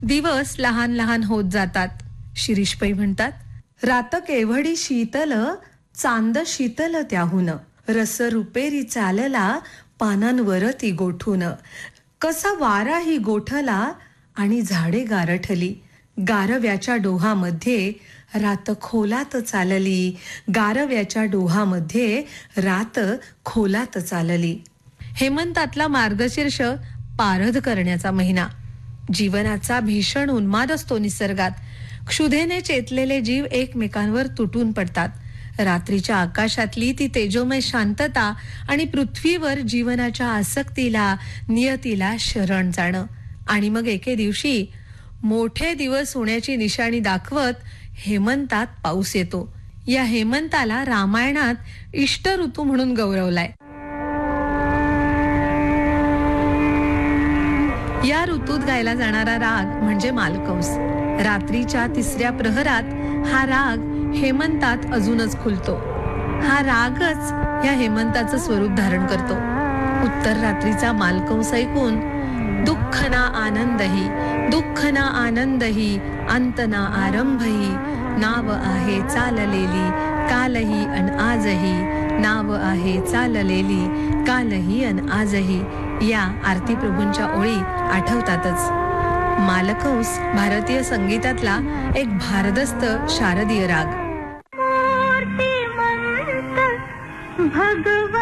दिवस लहान लहान होत जातात. शिरीषपै म्हणतात, रात केवढी शीतल, चांद शीतल त्याहून, रस रुपेरी चालला, पानांवरती गोठून, कसा वाराही गोठला आणि झाडे गारठली. गारव्याच्या डोहामध्ये रात खोलात चालली, गारव्याच्या डोहामध्ये रात खोलात चालली. हेमंतातला मार्गशीर्ष पारध करण्याचा महिना. जीवनाचा भीषण उन्माद असतो निसर्गात. क्षुधेने चेतलेले जीव एकमेकांवर तुटून पडतात. रात्रीच्या आकाशातली ती तेजोमय शांतता आणि पृथ्वीवर जीवनाच्या आसक्तीला, नियतीला शरण जाणं. आणि मग एके दिवशी मोठे दिवस होण्याची निशाणी दाखवत हेमंतात पाऊस येतो. या हेमंताला रामायणात इष्ट ऋतू म्हणून गौरवलाय. या ऋतूत गायला जाणारा राग म्हणजे मालकंस. रात्रीच्या 3ऱ्या प्रहरात हा राग हेमंतात अजूनच खुलतो. हा रागच या हेमंताचं स्वरूप धारण करतो. उत्तर रात्रीचा मालकंस ऐकून दुःख ना आनंदही, दुःख ना आनंदही, अंत ना आरंभही, नाव आहे चाललेली कालही अन आजही, नाव आहे चाललेली कालही अन आजही. या आरती प्रभूंच्या ओळी आठवतातच. मालकंस भारतीय संगीतातला एक भारदस्त शारदीय राग. भगवान